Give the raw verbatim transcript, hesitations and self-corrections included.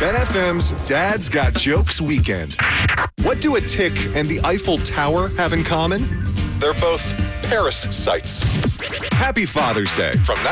Ben F M's Dad's Got Jokes Weekend. What do a tick and the Eiffel Tower have in common? They're both Paris sites. Happy Father's Day from